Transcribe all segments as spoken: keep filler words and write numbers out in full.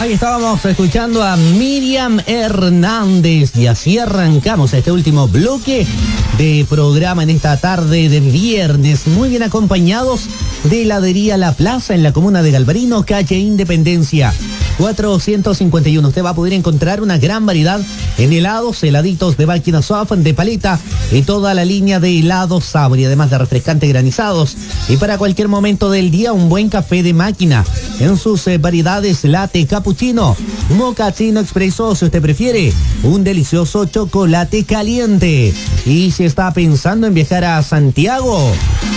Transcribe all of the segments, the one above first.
Ahí estábamos escuchando a Miriam Hernández y así arrancamos este último bloque de programa en esta tarde de viernes, muy bien acompañados de heladería La Plaza en la comuna de Galvarino, calle Independencia cuatrocientos cincuenta y uno. Usted va a poder encontrar una gran variedad en helados, heladitos de máquina soft, de paleta y toda la línea de helados sabor y además de refrescantes granizados. Y para cualquier momento del día, un buen café de máquina en sus eh, variedades latte, cappuccino, mocachino expreso, si usted prefiere, un delicioso chocolate caliente. Y si está pensando en viajar a Santiago,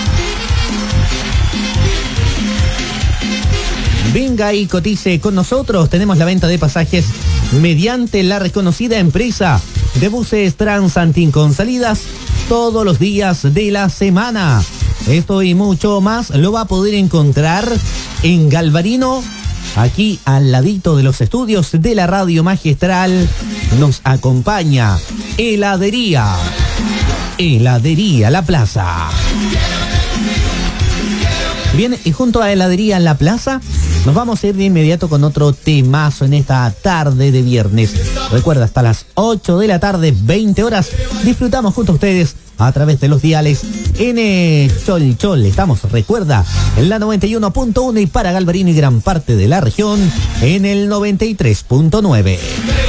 venga y cotice con nosotros. Tenemos la venta de pasajes mediante la reconocida empresa de buses Transantin con salidas todos los días de la semana. Esto y mucho más lo va a poder encontrar en Galvarino, aquí al ladito de los estudios de la Radio Magistral. Nos acompaña Heladería, Heladería La Plaza. Bien, y junto a Heladería La Plaza, nos vamos a ir de inmediato con otro temazo en esta tarde de viernes. Recuerda, hasta las ocho de la tarde, veinte horas, disfrutamos junto a ustedes a través de los diales en Chol Chol. Estamos, recuerda, en la noventa y uno punto uno y para Galvarino y gran parte de la región en el noventa y tres punto nueve.